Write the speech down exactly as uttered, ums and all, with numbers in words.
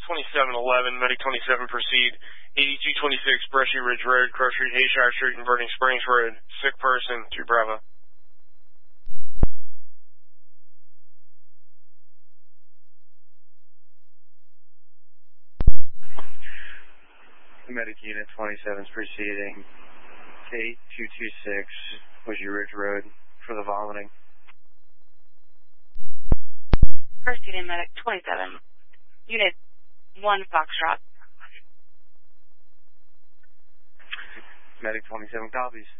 twenty-seven eleven, Medic twenty-seven proceed. eighty-two twenty-six, Brushy Ridge Road, Crow Street, Hayshire Street, and Burning Springs Road. Sick person, two Bravo. Medic Unit twenty-seven is proceeding. eight two two six, Brushy Ridge Road for the vomiting. Proceeding Medic twenty-seven. Unit one Foxtrot. Medic twenty-seven copies.